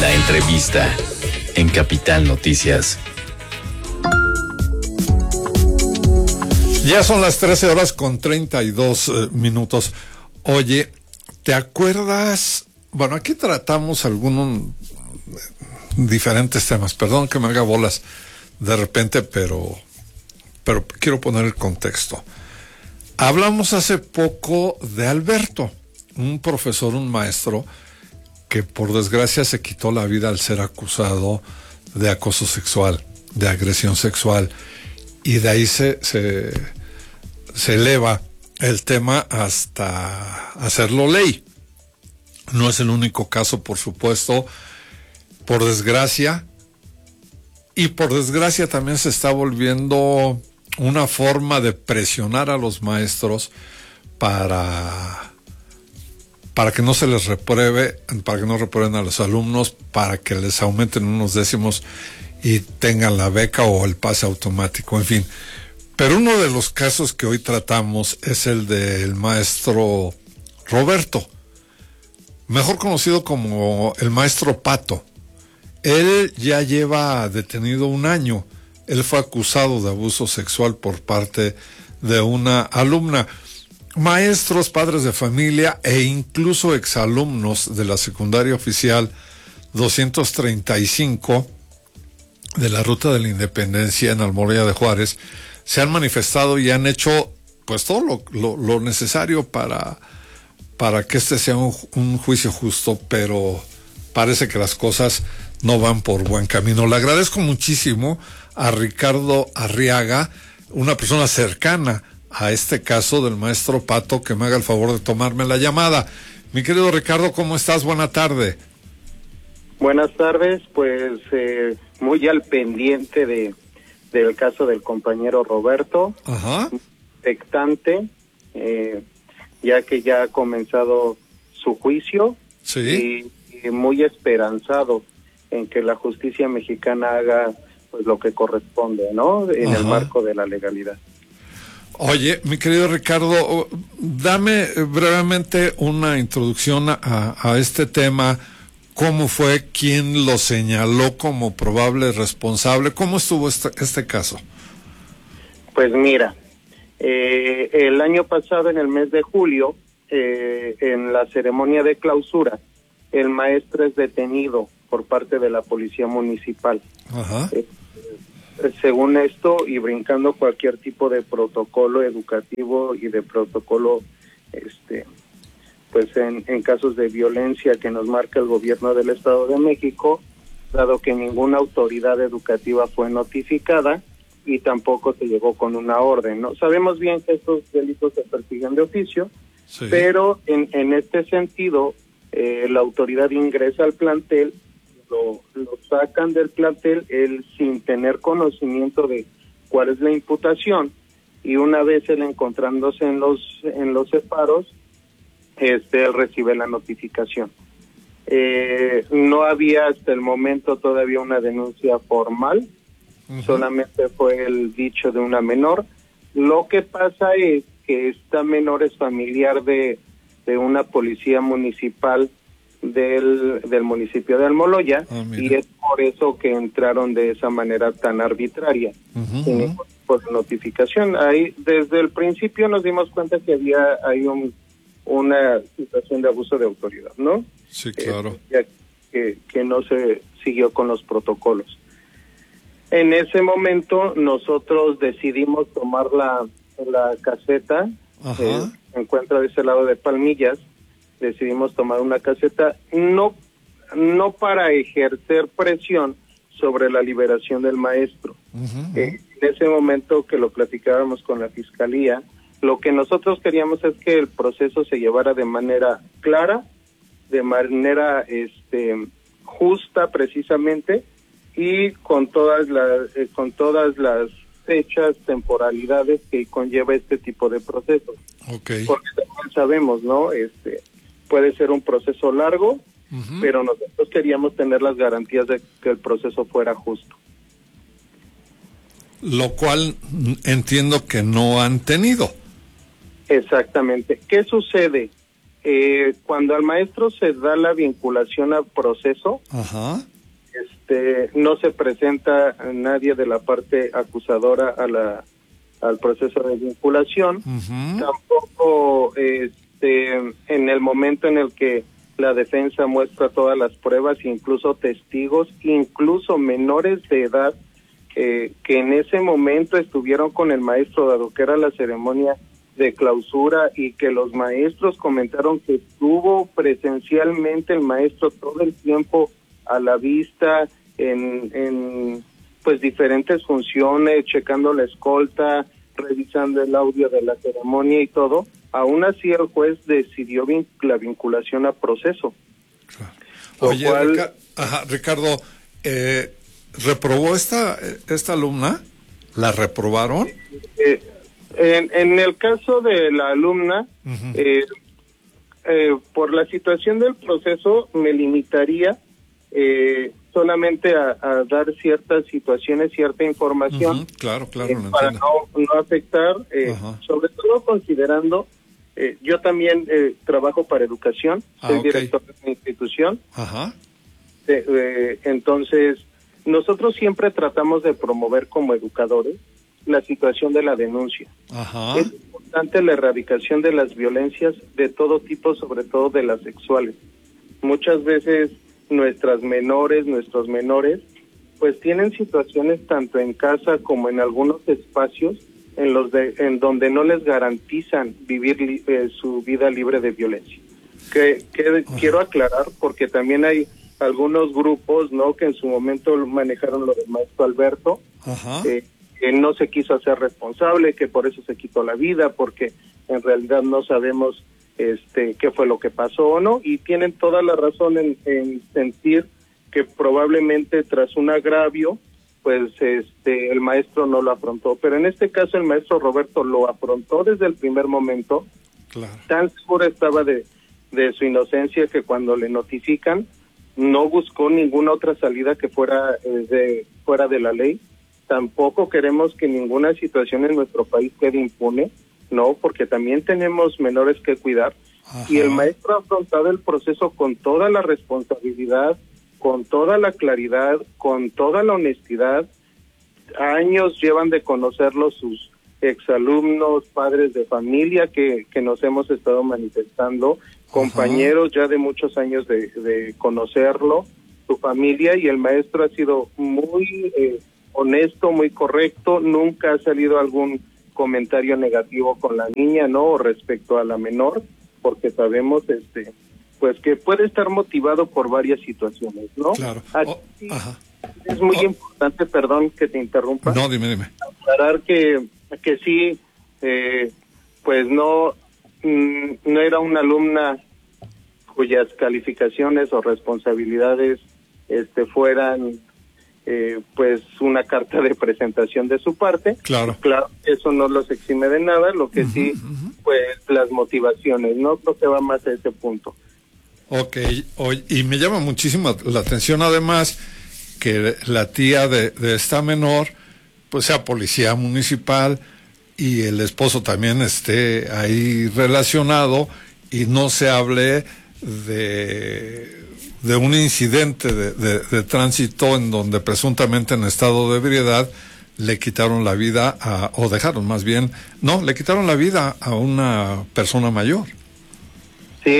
La entrevista en Capital Noticias. Ya son las 13:32 Oye, ¿te acuerdas? Bueno, aquí tratamos algunos diferentes temas. Perdón que me haga bolas de repente, pero quiero poner el contexto. Hablamos hace poco de Alberto, un profesor, un maestro, que por desgracia se quitó la vida al ser acusado de acoso sexual, de agresión sexual, y de ahí se eleva el tema hasta hacerlo ley. No es el único caso, por supuesto, por desgracia, y por desgracia también se está volviendo una forma de presionar a los maestros para que no se les repruebe, para que no reprueben a los alumnos, para que les aumenten unos décimos y tengan la beca o el pase automático, en fin. Pero uno de los casos que hoy tratamos es el del maestro Roberto, mejor conocido como el maestro Pato. Él ya lleva detenido 1 año. Él fue acusado de abuso sexual por parte de una alumna. Maestros, padres de familia e incluso exalumnos de la secundaria oficial 235 de la Ruta de la Independencia en Almoloya de Juárez se han manifestado y han hecho pues todo lo necesario para que este sea un juicio justo, pero parece que las cosas no van por buen camino. Le agradezco muchísimo a Ricardo Arriaga, una persona cercana a este caso del maestro Pato, que me haga el favor de tomarme la llamada. Mi querido Ricardo, ¿cómo estás? Buena tarde. Buenas tardes, pues muy al pendiente del caso del compañero Roberto. Ajá. Expectante, ya que ya ha comenzado su juicio. Sí. Y muy esperanzado en que la justicia mexicana haga pues lo que corresponde, ¿no? En el marco de la legalidad. Oye, mi querido Ricardo, dame brevemente una introducción a este tema. ¿Cómo fue? ¿Quién lo señaló como probable responsable? ¿Cómo estuvo este caso? Pues mira, el año pasado, en el mes de julio, en la ceremonia de clausura, el maestro es detenido por parte de la policía municipal. Ajá. Según esto, y brincando cualquier tipo de protocolo educativo y de protocolo, pues en casos de violencia que nos marca el gobierno del Estado de México, dado que ninguna autoridad educativa fue notificada y tampoco se llegó con una orden, ¿no? Sabemos bien que estos delitos se persiguen de oficio, sí, pero en este sentido, la autoridad ingresa al plantel, lo sacan del plantel, él sin tener conocimiento de cuál es la imputación, y una vez él encontrándose en los separos, él recibe la notificación. No había hasta el momento todavía una denuncia formal, solamente fue el dicho de una menor. Lo que pasa es que esta menor es familiar de una policía municipal del municipio de Almoloya, y es por eso que entraron de esa manera tan arbitraria, sin ningún tipo de notificación. Ahí desde el principio nos dimos cuenta que hay una situación de abuso de autoridad, ¿no? Sí, claro. Ya que no se siguió con los protocolos. En ese momento nosotros decidimos tomar la caseta, se encuentra de ese lado de Palmillas. Decidimos tomar una caseta, no para ejercer presión sobre la liberación del maestro. En ese momento que lo platicábamos con la fiscalía, lo que nosotros queríamos es que el proceso se llevara de manera clara, de manera justa precisamente, y con todas las fechas, temporalidades que conlleva este tipo de procesos. Okay. Porque también sabemos, ¿no? Puede ser un proceso largo, pero nosotros queríamos tener las garantías de que el proceso fuera justo. Lo cual entiendo que no han tenido. Exactamente. ¿Qué sucede? Cuando al maestro se da la vinculación al proceso, Ajá. No se presenta a nadie de la parte acusadora al proceso de vinculación. Uh-huh. Tampoco en el momento en el que la defensa muestra todas las pruebas, incluso testigos, incluso menores de edad que en ese momento estuvieron con el maestro, dado que era la ceremonia de clausura, y que los maestros comentaron que estuvo presencialmente el maestro todo el tiempo a la vista en pues diferentes funciones, checando la escolta, revisando el audio de la ceremonia y todo. Aún así el juez decidió la vinculación a proceso. Claro. Oye, Ricardo, ¿reprobó esta alumna? ¿La reprobaron? En el caso de la alumna, uh-huh. Por la situación del proceso me limitaría solamente a dar ciertas situaciones, cierta información, uh-huh. Claro, para no afectar, uh-huh. Sobre todo considerando, yo también trabajo para educación, soy okay. Director de una institución, uh-huh. Entonces nosotros siempre tratamos de promover como educadores la situación de la denuncia. Uh-huh. Es importante la erradicación de las violencias de todo tipo, sobre todo de las sexuales. Muchas veces nuestros menores, pues tienen situaciones tanto en casa como en algunos espacios en donde no les garantizan vivir su vida libre de violencia. Que quiero aclarar, porque también hay algunos grupos, ¿no?, que en su momento manejaron lo del maestro Alberto, que no se quiso hacer responsable, que por eso se quitó la vida, porque en realidad no sabemos qué fue lo que pasó o no, y tienen toda la razón en sentir que probablemente tras un agravio, pues el maestro no lo afrontó. Pero en este caso el maestro Roberto lo afrontó desde el primer momento. Claro. Tan seguro estaba de su inocencia que cuando le notifican no buscó ninguna otra salida que fuera de la ley. Tampoco queremos que ninguna situación en nuestro país quede impune, no, porque también tenemos menores que cuidar. Ajá. Y el maestro ha afrontado el proceso con toda la responsabilidad, con toda la claridad, con toda la honestidad. Años llevan de conocerlo sus exalumnos, padres de familia que nos hemos estado manifestando, compañeros ya de muchos años de conocerlo, su familia, y el maestro ha sido muy honesto, muy correcto, nunca ha salido algún comentario negativo con la niña, ¿no?, o respecto a la menor, porque sabemos pues que puede estar motivado por varias situaciones, ¿no? Claro. Es muy importante, perdón que te interrumpa. No, dime. Aclarar que sí, pues no era una alumna cuyas calificaciones o responsabilidades fueran pues una carta de presentación de su parte. Claro, eso no los exime de nada, lo que sí, pues las motivaciones, no creo que va más a ese punto. Ok, y me llama muchísimo la atención además que la tía de esta menor pues sea policía municipal y el esposo también esté ahí relacionado y no se hable de un incidente de tránsito en donde presuntamente en estado de ebriedad le quitaron la vida le quitaron la vida a una persona mayor. Sí,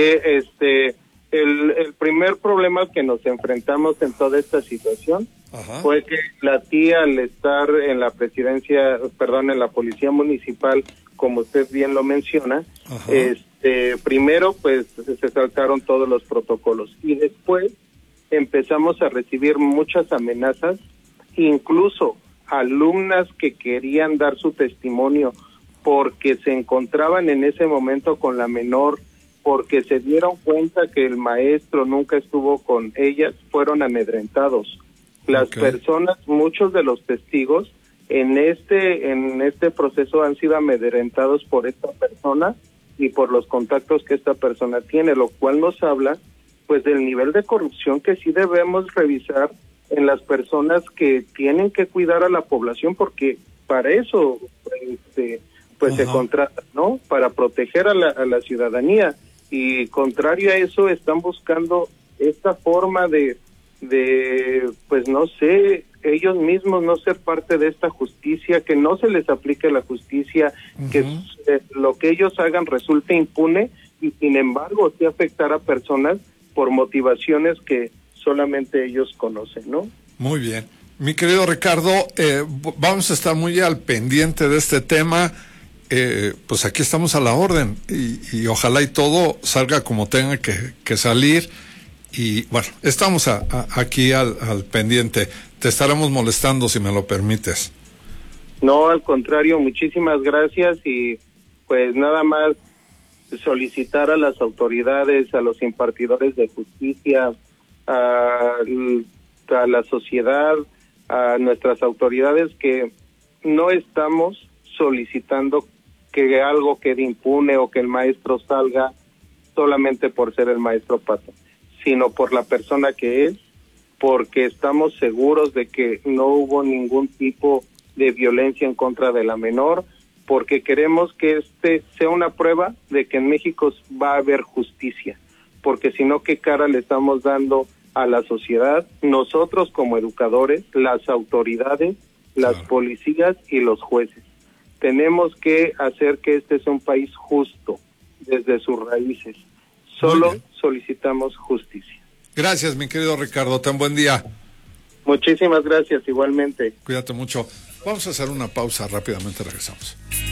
el primer problema al que nos enfrentamos en toda esta situación fue que la tía, al estar en la en la policía municipal, como usted bien lo menciona, primero pues se saltaron todos los protocolos y después empezamos a recibir muchas amenazas, incluso alumnas que querían dar su testimonio porque se encontraban en ese momento con la menor, porque se dieron cuenta que el maestro nunca estuvo con ellas, fueron amedrentados. Las personas, muchos de los testigos en este proceso han sido amedrentados por esta persona y por los contactos que esta persona tiene, lo cual nos habla pues del nivel de corrupción que sí debemos revisar en las personas que tienen que cuidar a la población, porque para eso se contrata, ¿no?, para proteger a la ciudadanía. y contrario a eso están buscando esta forma de pues no sé, ellos mismos no ser parte de esta justicia, que no se les aplique la justicia, que lo que ellos hagan resulte impune y sin embargo sí afectar a personas por motivaciones que solamente ellos conocen, ¿no? Muy bien. Mi querido Ricardo, vamos a estar muy al pendiente de este tema. Pues aquí estamos a la orden y ojalá y todo salga como tenga que salir. Y bueno, estamos aquí al pendiente. Te estaremos molestando si me lo permites. No, al contrario, muchísimas gracias y pues nada más solicitar a las autoridades, a los impartidores de justicia, a la sociedad, a nuestras autoridades que no estamos solicitando que algo quede impune o que el maestro salga solamente por ser el maestro Pato, sino por la persona que es, porque estamos seguros de que no hubo ningún tipo de violencia en contra de la menor, porque queremos que este sea una prueba de que en México va a haber justicia, porque si no, ¿qué cara le estamos dando a la sociedad? Nosotros como educadores, las autoridades, las policías y los jueces. Tenemos que hacer que este sea un país justo desde sus raíces. Solo solicitamos justicia. Gracias, mi querido Ricardo. Ten buen día. Muchísimas gracias, igualmente. Cuídate mucho. Vamos a hacer una pausa, rápidamente regresamos.